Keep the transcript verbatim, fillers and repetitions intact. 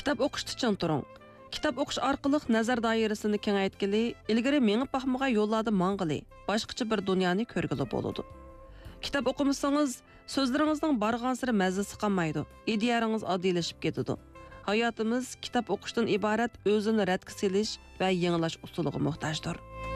Kitob o'qishda ching turing. Kitob o'qish orqali nazar doirasini kengaytgili, ilgari mengib baxmagan yo'llarda mang'ili, boshqacha bir dunyoni ko'rgili bo'ladi. Kitob o'qimasangiz, so'zlaringizning barg'ansiri mazasi qolmaydi, ideyaringiz oddiylashib ketadi. Hayotimiz kitob o'qishdan iborat o'zini radga selish va yangilash usuliga muhtojdir.